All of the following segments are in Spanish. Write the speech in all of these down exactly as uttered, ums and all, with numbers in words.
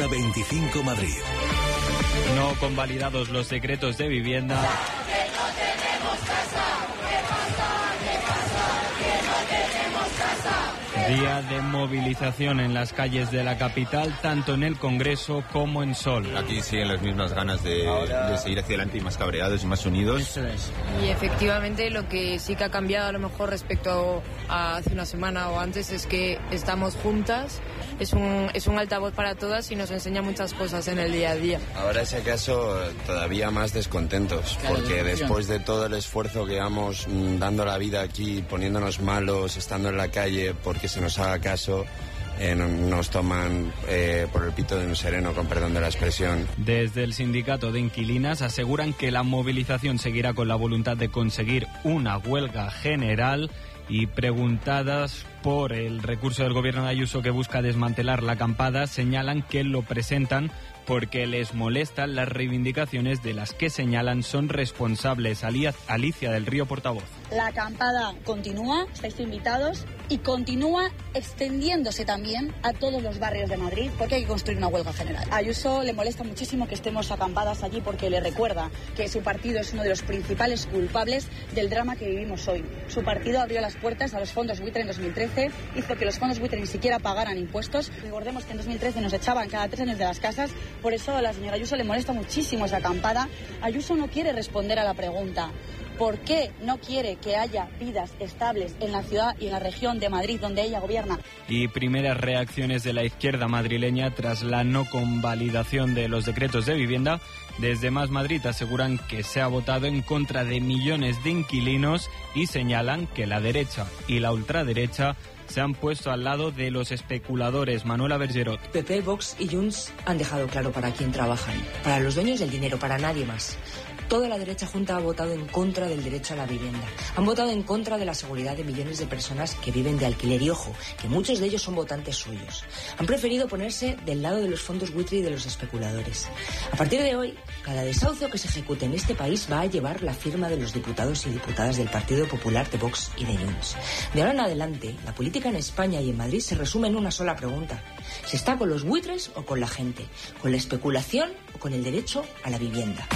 Hora veinticinco Madrid. No convalidados los decretos de vivienda. Que no tenemos casa. ¿Qué pasa? ¿Qué pasa? Que no tenemos casa. Día de movilización en las calles de la capital, tanto en el Congreso como en Sol. Aquí siguen las mismas ganas de, de seguir hacia adelante y más cabreados y más unidos. Eso es. Y efectivamente lo que sí que ha cambiado a lo mejor respecto a hace una semana o antes es que estamos juntas, es un, es un altavoz para todas y nos enseña muchas cosas en el día a día. Ahora, si acaso, todavía más descontentos, Claro, porque emoción. después de todo el esfuerzo que vamos mm, dando la vida aquí, poniéndonos malos, estando en la calle, porque se nos haga caso, eh, no- nos toman eh, por el pito de un sereno, con perdón de la expresión. Desde el sindicato de inquilinas aseguran que la movilización seguirá con la voluntad de conseguir una huelga general y preguntadas por el recurso del gobierno de Ayuso que busca desmantelar la acampada, señalan que lo presentan porque les molestan las reivindicaciones de las que señalan son responsables. Alía- Alicia del Río, portavoz. La acampada continúa, estáis invitados, y continúa extendiéndose también a todos los barrios de Madrid, porque hay que construir una huelga general. A Ayuso le molesta muchísimo que estemos acampadas allí porque le recuerda que su partido es uno de los principales culpables del drama que vivimos hoy. Su partido abrió las puertas a los fondos buitre en dos mil trece, hizo que los fondos buitre ni siquiera pagaran impuestos. Recordemos que en dos mil trece nos echaban cada tres años de las casas, por eso a la señora Ayuso le molesta muchísimo esa acampada. Ayuso no quiere responder a la pregunta: ¿por qué no quiere que haya vidas estables en la ciudad y en la región de Madrid donde ella gobierna? Y primeras reacciones de la izquierda madrileña tras la no convalidación de los decretos de vivienda. Desde Más Madrid aseguran que se ha votado en contra de millones de inquilinos y señalan que la derecha y la ultraderecha se han puesto al lado de los especuladores. Manuela Bergerot. P P, Vox y Junts han dejado claro para quién trabajan. Para los dueños del dinero, para nadie más. Toda la derecha junta ha votado en contra del derecho a la vivienda. Han votado en contra de la seguridad de millones de personas que viven de alquiler y, ojo, que muchos de ellos son votantes suyos. Han preferido ponerse del lado de los fondos buitre y de los especuladores. A partir de hoy, cada desahucio que se ejecute en este país va a llevar la firma de los diputados y diputadas del Partido Popular, de Vox y de Junts. De ahora en adelante, la política en España y en Madrid se resume en una sola pregunta: ¿se está con los buitres o con la gente? ¿Con la especulación o con el derecho a la vivienda?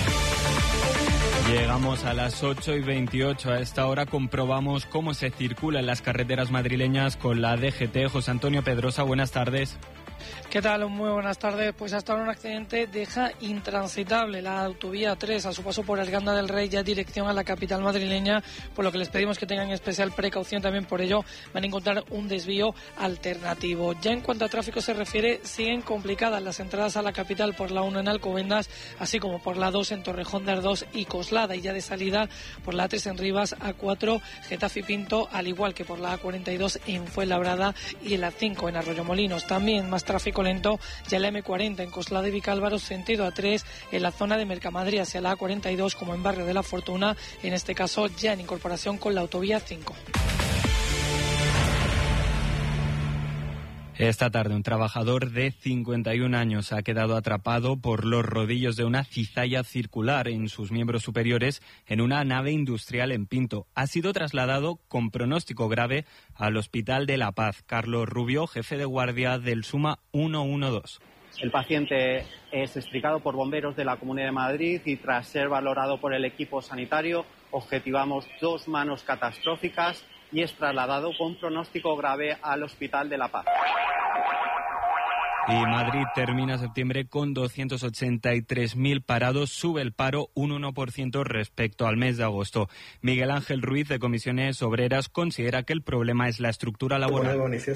Llegamos a las ocho y veintiocho. A esta hora comprobamos cómo se circula en las carreteras madrileñas con la D G T. José Antonio Pedrosa, buenas tardes. ¿Qué tal? Muy buenas tardes. Pues hasta ahora un accidente deja intransitable la autovía tres a su paso por Arganda del Rey, ya dirección a la capital madrileña, por lo que les pedimos que tengan especial precaución. También por ello van a encontrar un desvío alternativo. Ya en cuanto a tráfico se refiere, siguen complicadas las entradas a la capital por la uno en Alcobendas, así como por la dos en Torrejón de Ardoz y Coslada, y ya de salida por la A tres en Rivas, A cuatro Getafe y Pinto, al igual que por la A cuarenta y dos en Fuenlabrada y en la cinco en Arroyomolinos. También más tráfico lento ya en la M cuarenta en Coslada y Vicálvaro, sentido A tres, en la zona de Mercamadrid hacia la A cuarenta y dos, como en Barrio de la Fortuna, en este caso ya en incorporación con la autovía cinco. Esta tarde un trabajador de cincuenta y un años ha quedado atrapado por los rodillos de una cizalla circular en sus miembros superiores en una nave industrial en Pinto. Ha sido trasladado con pronóstico grave al Hospital de La Paz. Carlos Rubio, jefe de guardia del SUMA ciento doce. El paciente es explicado por bomberos de la Comunidad de Madrid y tras ser valorado por el equipo sanitario objetivamos dos manos catastróficas y es trasladado con pronóstico grave al Hospital de La Paz. Y Madrid termina septiembre con doscientos ochenta y tres mil parados, sube el paro un uno por ciento respecto al mes de agosto. Miguel Ángel Ruiz, de Comisiones Obreras, considera que el problema es la estructura laboral.